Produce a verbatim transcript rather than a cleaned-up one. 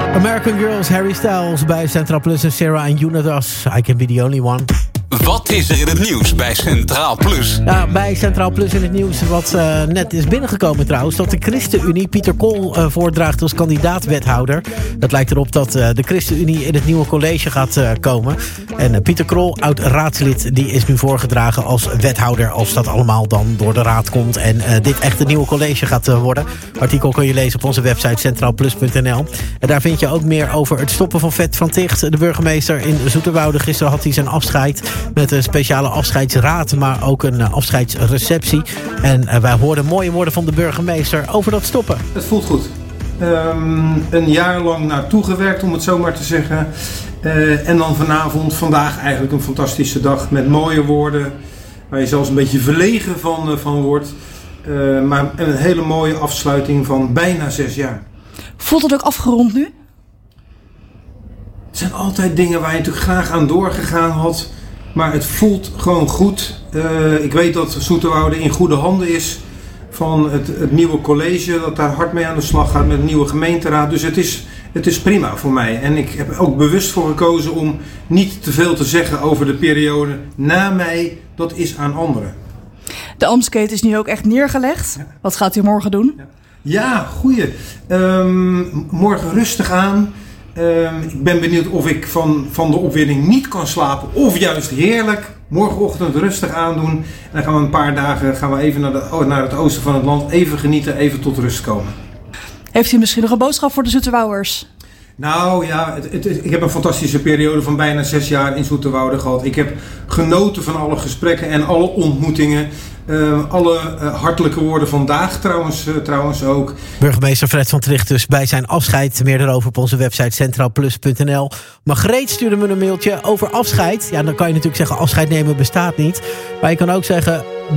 American Girls, Harry Styles bij Centraal Plus en Sarah en Unidas. I can be the only one. Wat is er in het nieuws bij Centraal Plus? Ja, bij Centraal Plus in het nieuws wat uh, net is binnengekomen trouwens, dat de ChristenUnie Pieter Kool uh, voordraagt als kandidaat-wethouder. Dat lijkt erop dat uh, de ChristenUnie in het nieuwe college gaat uh, komen. En uh, Pieter Krol, oud-raadslid, die is nu voorgedragen als wethouder als dat allemaal dan door de raad komt en uh, dit echt het nieuwe college gaat uh, worden. Artikel kun je lezen op onze website centraal plus punt n l. En daar vind je ook meer over het stoppen van Vet van Ticht. De burgemeester in Zoeterwoude, gisteren had hij zijn afscheid met een speciale afscheidsraad, maar ook een uh, afscheidsreceptie. En uh, wij hoorden mooie woorden van de burgemeester over dat stoppen. Het voelt goed. Um, een jaar lang naartoe gewerkt, om het zo maar te zeggen. Uh, en dan vanavond, vandaag eigenlijk een fantastische dag met mooie woorden, waar je zelfs een beetje verlegen van, uh, van wordt. Uh, maar een hele mooie afsluiting van bijna zes jaar. Voelt het ook afgerond nu? Het zijn altijd dingen waar je natuurlijk graag aan doorgegaan had. Maar het voelt gewoon goed. Uh, ik weet dat Zoeterwoude in goede handen is van het, het nieuwe college. Dat daar hard mee aan de slag gaat met de nieuwe gemeenteraad. Dus het is, het is prima voor mij. En ik heb er ook bewust voor gekozen om niet te veel te zeggen over de periode na mij. Dat is aan anderen. De Amskate is nu ook echt neergelegd. Ja. Wat gaat u morgen doen? Ja, ja goeie. Um, morgen rustig aan. Um, ik ben benieuwd of ik van, van de opwinding niet kan slapen of juist heerlijk. Morgenochtend rustig aandoen. En dan gaan we een paar dagen gaan we even naar, de, oh, naar het oosten van het land. Even genieten, even tot rust komen. Heeft u misschien nog een boodschap voor de Zoeterwouwers? Nou ja, het, het, ik heb een fantastische periode van bijna zes jaar in Zoeterwoude gehad. Ik heb genoten van alle gesprekken en alle ontmoetingen. Uh, alle uh, hartelijke woorden vandaag trouwens, uh, trouwens ook. Burgemeester Fred van Tricht dus bij zijn afscheid. Meer daarover op onze website centraal plus punt n l. Margreet stuurde me een mailtje over afscheid. Ja, dan kan je natuurlijk zeggen afscheid nemen bestaat niet. Maar je kan ook zeggen